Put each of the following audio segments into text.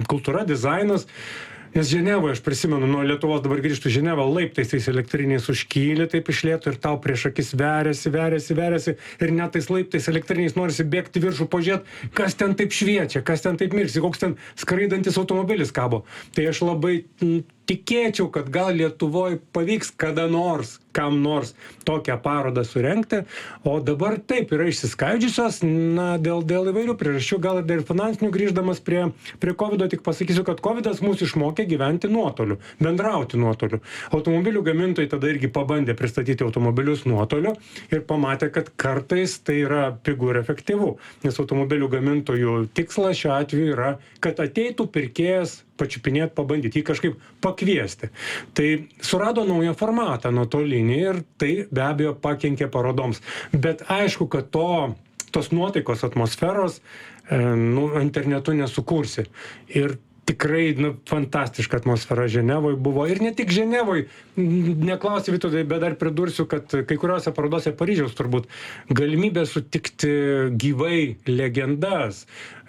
kultūra, dizainas. Nes Ženevoje, aš prisimenu, nuo Lietuvos dabar grįžtų Ženevą, laiptais tais elektriniais užkyli taip iš lėto ir tau prieš akis veriasi ir net tais laiptais elektriniais norisi bėgti viršų pažiūrėt, kas ten taip šviečia, kas ten taip mirksi, koks ten skraidantis automobilis kabo. Tai aš labai tikėčiau, kad gal Lietuvoje pavyks kada nors, kam nors tokią parodą surengti, o dabar taip yra išsiskaidžiusios, dėl įvairių priežasčių, gal ir finansinių. Grįždamas prie COVID, tik pasakysiu, kad COVID'as mūsų išmokė gyventi nuotoliu, bendrauti nuotoliu. Automobilių gamintojai tada irgi pabandė pristatyti automobilius nuotoliu ir pamatė, kad kartais tai yra pigu ir efektyvu, nes automobilių gamintojų tikslas šiuo atveju yra, kad ateitų pirkėjas pačiupinėti, pabandyti, jį kažkaip pakviesti. Tai surado naują formatą nuotolinį ir tai be abejo pakenkė parodoms. Bet aišku, kad tos nuotaikos atmosferos internetu nesukursi. Ir tikrai fantastiška atmosfera Ženevoje buvo. Ir ne tik Ženevoje, neklausiu Vytautai, bet dar pridursiu, kad kai kuriuose parodose Paryžiaus turbūt galimybė sutikti gyvai legendas.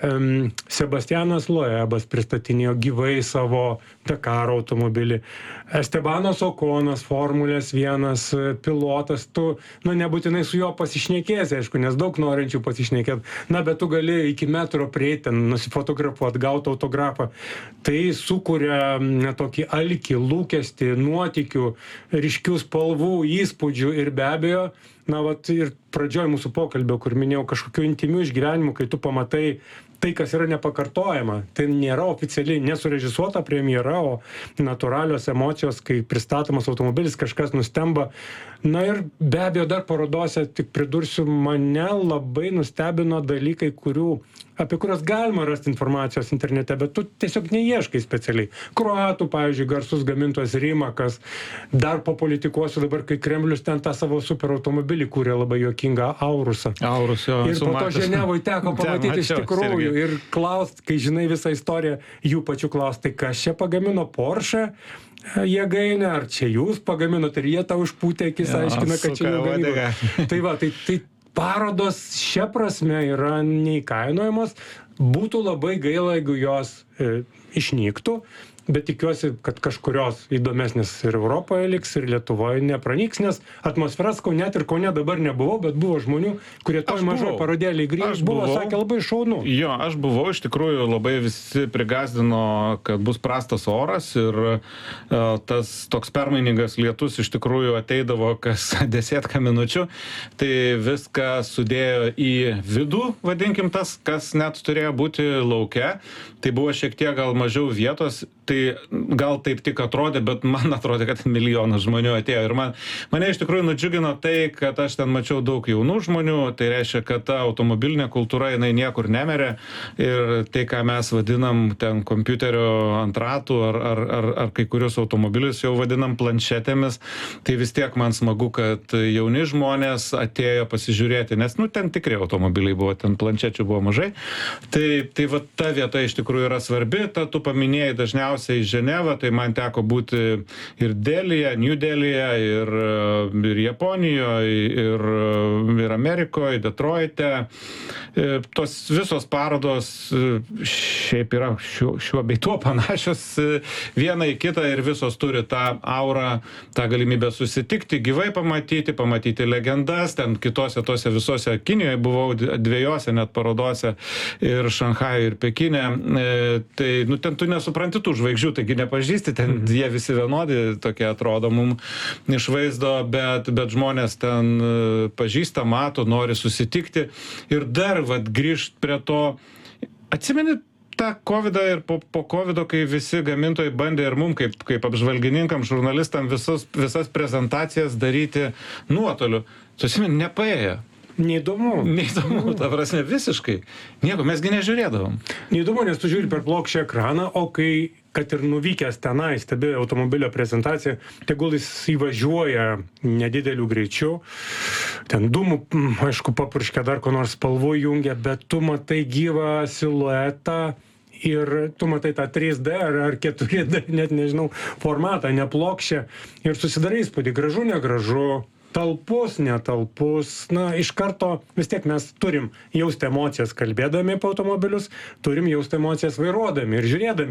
Sebastianas Loebas pristatinėjo gyvai savo Dakaro automobilį. Estebanas Okonas, Formulės 1 pilotas, tu nebūtinai su juo pasišnekėsi, aišku, nes daug norinčių pasišnekėti, bet tu gali iki metro prieiti, nusifotografuoti, gauti autografą. Tai sukuria tokį alkį, lūkestį, nuotykių, ryškių spalvų, įspūdžių ir be abejo, ir pradžioj mūsų pokalbio, kur minėjau kažkokių intimių išgyvenimų, kai tu pamatai tai, kas yra nepakartojama. Tai nėra oficialiai nesurežisuota premjera, o natūralios emocijos, kai pristatomas automobilis, kažkas nustemba. Ir be abejo dar parodose, tik pridursiu, mane labai nustebino dalykai, apie kurias galima rasti informacijos internete, bet tu tiesiog neieškai specialiai. Kroatų, pavyzdžiui, garsus gamintojas Rimakas, dar papolitikuosiu dabar, kai Kremlius ten tą savo superautomobilį kūrė labai juokingą Aurusą. Ir po to Ženevoje teko pamatyti iš tikrųjų ir klausti, kai žinai visą istoriją, jų pačių klausti, tai kas čia pagamino Porsche jėgainę, ar čia jūs pagaminote ir jie tau užpūtė akis, aiškina, kad čia jų gamyba. Tai parodos šia prasme yra neįkainojamos, būtų labai gaila, jeigu jos išnyktų, bet tikiuosi, kad kažkurios įdomesnės ir Europoje liks, ir Lietuvoje nepranyks, nes atmosferas net ir Kaune dabar nebuvau, bet buvo žmonių, kurie toj mažoj parodėlį grįžo, sakė labai šaunu. Jo, aš buvau, iš tikrųjų labai visi prigazdino, kad bus prastas oras ir tas toks permainingas lietus iš tikrųjų ateidavo kas 10 minučių, tai viską sudėjo į vidų, vadinkim tas, kas net turėjo būti lauke, tai buvo šiek tiek gal mažiau vietos. Tai gal taip tik atrodė, bet man atrodė, kad milijonas žmonių atėjo. Ir mane iš tikrųjų nudžiugino tai, kad aš ten mačiau daug jaunų žmonių, tai reiškia, kad ta automobilinė kultūra, jinai niekur nemerė. Ir tai, ką mes vadinam ten kompiuterio ant ratų ar kai kurios automobilius jau vadinam planšetėmis, tai vis tiek man smagu, kad jauni žmonės atėjo pasižiūrėti, nes ten tikrai automobiliai buvo, ten planšečių buvo mažai. Tai va ta vieta iš tikrųjų yra svarbi, tu paminėjai dažniausiai Ženevą, tai man teko būti ir Delyje, New Delyje, ir Japonijoje, ir Amerikoje, Detroite. Tos visos parodos šiaip yra šiuo bei tuo panašios viena į kitą ir visos turi tą aurą, tą galimybę susitikti, gyvai pamatyti legendas, ten kitose tose visose, Kinijoje buvau 2 net parodose, ir Šanchajuje, ir Pekine, tai ten tu nesupranti tų žvaigždžių, taigi nepažįsti, ten jie visi vienodi, tokie atrodo mums iš vaizdo, bet žmonės ten pažįsta, mato, nori susitikti. Ir dar grįžt prie to, atsimeni tą COVID-ą ir po COVID-o, kai visi gamintojai bandė ir mums, kaip apžvalgininkam, žurnalistam, visas prezentacijas daryti nuotoliu. Tu atsimeni, nepaėjo. Neįdomu, ta prasme, visiškai. Nieko, mesgi nežiūrėdavom. Neįdomu, nes tu žiūri per plokščią ekraną, o kai, kad ir nuvykęs tenai, stebi automobilio prezentaciją, tegul jis įvažiuoja nedideliu greičiu, ten dūmų, aišku, papurškia dar ko nors spalvų jungia, bet tu matai gyvą siluetą ir tu matai tą 3D ar 4D, net nežinau, formatą, neplokščią ir susidarai įspūdį, gražu, negražu. talpus, netalpus, na, iš karto vis tiek mes turim jausti emocijas kalbėdami apie automobilius, turim jausti emocijas vairuodami ir žiūrėdami